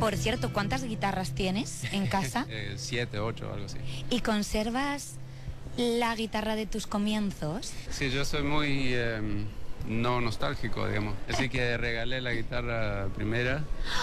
Por cierto, ¿cuántas guitarras tienes en casa? 7, 8, algo así. ¿Y conservas la guitarra de tus comienzos? Sí, yo soy muy no nostálgico, digamos. Así que regalé la guitarra primera.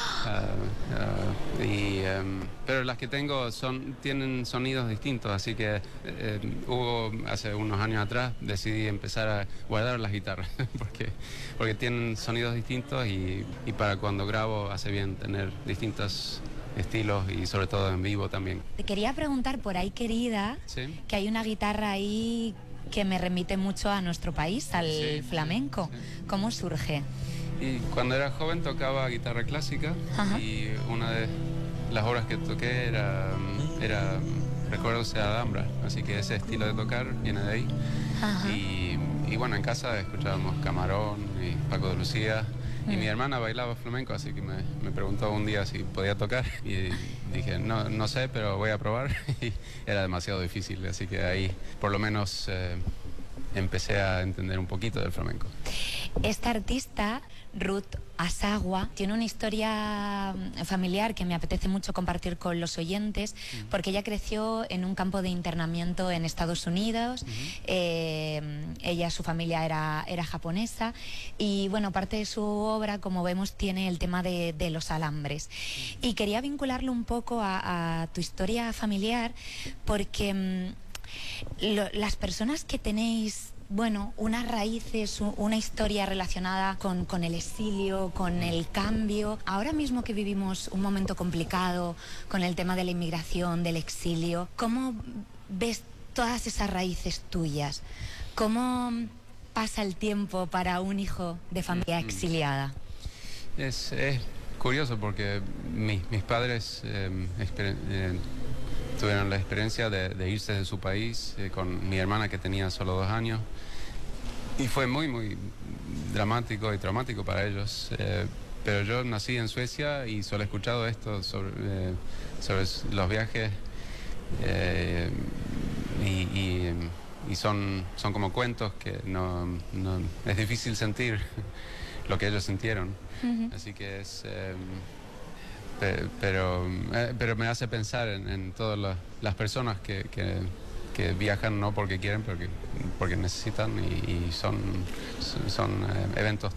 Pero las que tengo tienen sonidos distintos, así que hace unos años atrás decidí empezar a guardar las guitarras porque tienen sonidos distintos y para cuando grabo hace bien tener distintos estilos y sobre todo en vivo también. Te quería preguntar por ahí, querida, ¿Sí? que hay una guitarra ahí que me remite mucho a nuestro país, al flamenco. Sí. ¿Cómo surge? Y cuando era joven tocaba guitarra clásica. Ajá. Y una de las obras que toqué era Recuerdos de Alhambra, así que ese estilo de tocar viene de ahí. Ajá. Y bueno, en casa escuchábamos Camarón y Paco de Lucía. Y mi hermana bailaba flamenco, así que me preguntó un día si podía tocar y dije, no sé, pero voy a probar. Y era demasiado difícil, así que ahí por lo menos empecé a entender un poquito del flamenco. Esta artista, Ruth Asagua, tiene una historia familiar que me apetece mucho compartir con los oyentes, porque ella creció en un campo de internamiento en Estados Unidos. Su familia era japonesa y bueno, parte de su obra, como vemos, tiene el tema de los alambres. Y quería vincularlo un poco a tu historia familiar, porque las personas que tenéis, bueno, unas raíces, una historia relacionada con el exilio, con el cambio. Ahora mismo que vivimos un momento complicado con el tema de la inmigración, del exilio, ¿cómo ves todas esas raíces tuyas? ¿Cómo pasa el tiempo para un hijo de familia exiliada? Es curioso porque mis padres tuvieron la experiencia de irse de su país con mi hermana, que tenía solo 2 años, y fue muy, muy dramático y traumático para ellos. Pero yo nací en Suecia y solo he escuchado esto sobre los viajes y son como cuentos que no es difícil sentir lo que ellos sintieron. Así que pero me hace pensar en todas las personas que viajan no porque quieren, porque necesitan, y son eventos